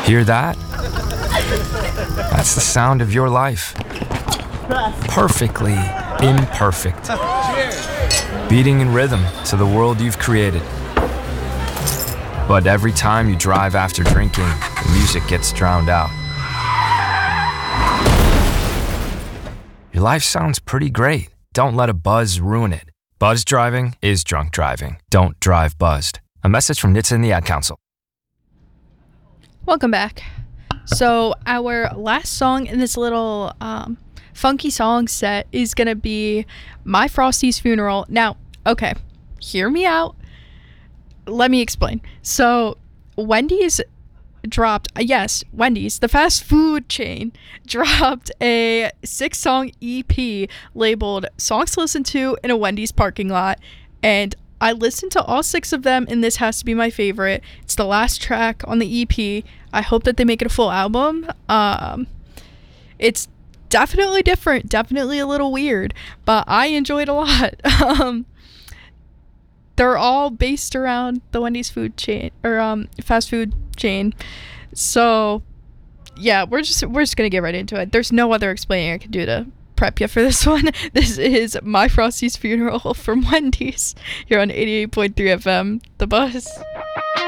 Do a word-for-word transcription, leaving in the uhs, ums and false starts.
Hear that? That's the sound of your life. Perfectly imperfect. Beating in rhythm to the world you've created. But every time you drive after drinking, the music gets drowned out. Your life sounds pretty great. Don't let a buzz ruin it. Buzz driving is drunk driving. Don't drive buzzed. A message from N H T S A and the Ad Council. Welcome back. So our last song in this little um, funky song set is going to be My Frosty's Funeral. Now, okay, hear me out. Let me explain. So Wendy's dropped, uh, yes, Wendy's, the fast food chain, dropped a six-song E P labeled Songs to Listen to in a Wendy's Parking Lot. And I listened to all six of them, and this has to be my favorite. It's the last track on the E P. I hope that they make it a full album. Um, it's definitely different, definitely a little weird, but I enjoyed a lot. um, they're all based around the Wendy's food chain, or um, fast food chain. So, yeah, we're just we're just gonna get right into it. There's no other explaining I can do to prep you for this one. This is My Frosty's Funeral from Wendy's. You're on eighty-eight point three F M, The Buzz.